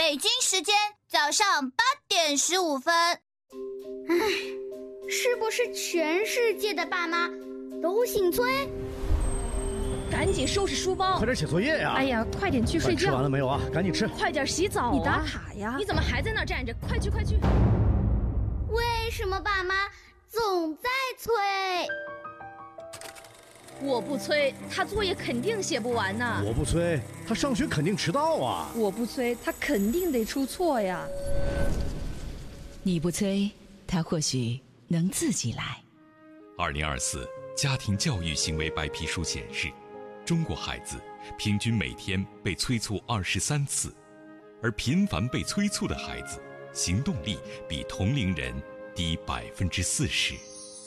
北京时间早上8:15。 是不是全世界的爸妈都姓崔？ 赶紧收拾书包， 快点写作业呀！ 哎呀，快点去睡觉。 吃完了没有啊？赶紧吃。 快点洗澡啊！ 你打卡呀？ 你怎么还在那儿站着？快去快去！ 为什么爸妈总在催？ 我不催，他作业肯定写不完呢。 我不催，他上学肯定迟到啊。 我不催，他肯定得出错呀。 你不催，他或许能自己来。 2024家庭教育行为白皮书显示，中国孩子平均每天被催促23次，而频繁被催促的孩子，行动力比同龄人低40%。